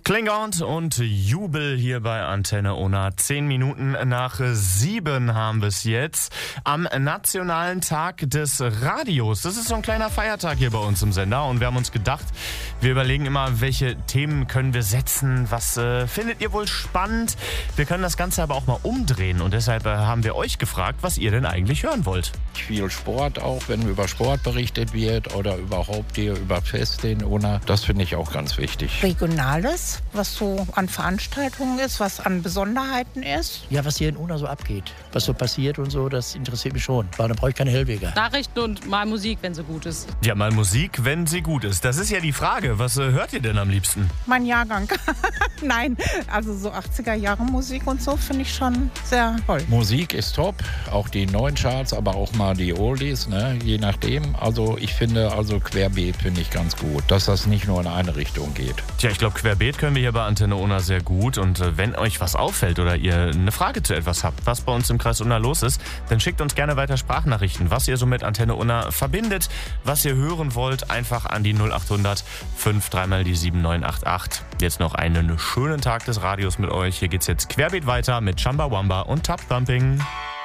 Klingont und Jubel hier bei Antenne Unna. 10 Minuten nach 7 haben wir es jetzt. Am Nationalen Tag des Radios. Das ist so ein kleiner Feiertag hier bei uns im Sender. Und wir haben uns gedacht, wir überlegen immer, welche Themen können wir setzen. Was findet ihr wohl spannend? Wir können das Ganze aber auch mal umdrehen. Und deshalb haben wir euch gefragt, was ihr denn eigentlich hören wollt. Viel Sport auch, wenn über Sport berichtet wird oder überhaupt hier über Feste in Unna. Das finde ich auch ganz wichtig. Regionales, was so an Veranstaltungen ist, was an Besonderheiten ist. Ja, was hier in Unna so abgeht, was so passiert und so, das interessiert mich schon. Weil dann brauche ich keine Hellweger. Nachrichten und mal Musik, wenn sie gut ist. Ja, mal Musik, wenn sie gut ist. Das ist ja die Frage. Was hört ihr denn am liebsten? Mein Jahrgang. Nein, also so 80er Jahre Musik und so finde ich schon sehr toll. Musik ist top, auch die neuen Charts, aber auch mal die Oldies, ne? Je nachdem. Also ich finde, querbeet finde ich ganz gut, dass das nicht nur in eine Richtung geht. Tja, ich glaube, querbeet können wir hier bei Antenne Unna sehr gut. Und wenn euch was auffällt oder ihr eine Frage zu etwas habt, was bei uns im Kreis Unna los ist, dann schickt uns gerne weiter Sprachnachrichten, was ihr so mit Antenne Unna verbindet, was ihr hören wollt, einfach an die 0800 5 3 die 7988. Jetzt noch einen schönen Tag des Radios mit euch. Hier geht's jetzt querbeet weiter mit Chumbawamba und Tub Thumping.